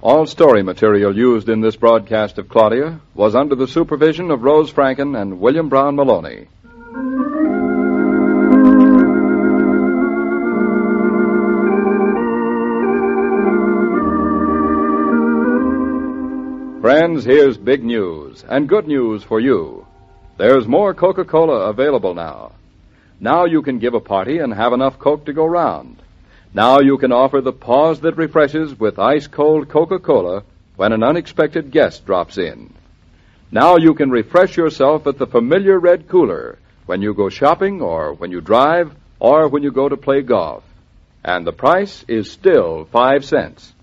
All story material used in this broadcast of Claudia was under the supervision of Rose Franken and William Brown Maloney. Friends, here's big news, and good news for you. There's more Coca-Cola available now. Now you can give a party and have enough Coke to go round. Now you can offer the pause that refreshes with ice-cold Coca-Cola when an unexpected guest drops in. Now you can refresh yourself at the familiar red cooler when you go shopping or when you drive or when you go to play golf. And the price is still 5 cents.